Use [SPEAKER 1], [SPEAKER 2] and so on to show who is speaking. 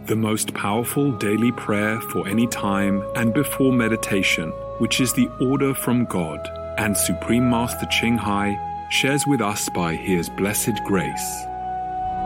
[SPEAKER 1] the most powerful daily prayer for any time and before meditation, which is the order from God, and Supreme Master Ching Hai shares with us by His blessed grace.